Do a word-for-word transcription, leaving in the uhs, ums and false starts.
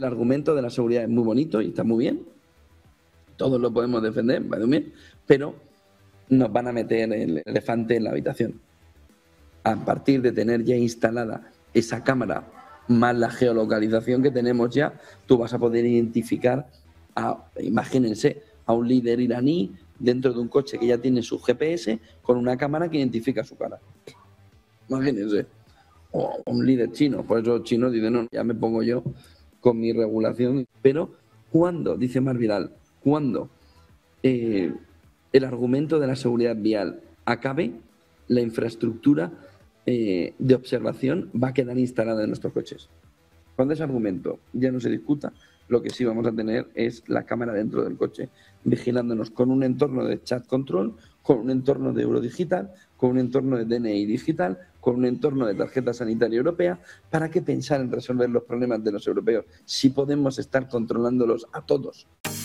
argumento de la seguridad es muy bonito y está muy bien, todos lo podemos defender, va muy bien, pero nos van a meter el elefante en la habitación. A partir de tener ya instalada esa cámara más la geolocalización que tenemos ya, tú vas a poder identificar, a, imagínense, a un líder iraní dentro de un coche que ya tiene su G P S con una cámara que identifica su cara. Imagínense. O un líder chino, por eso los chinos dicen, no, ya me pongo yo con mi regulación. Pero, ¿cuándo? Dice Marvidal, ¿cuándo eh, el argumento de la seguridad vial acabe, la infraestructura eh, de observación va a quedar instalada en nuestros coches? Cuando ese argumento ya no se discuta, lo que sí vamos a tener es la cámara dentro del coche, vigilándonos con un entorno de chat control, con un entorno de Eurodigital, con un entorno de D N I digital, con un entorno de tarjeta sanitaria europea. ¿Para qué pensar en resolver los problemas de los europeos si podemos estar controlándolos a todos?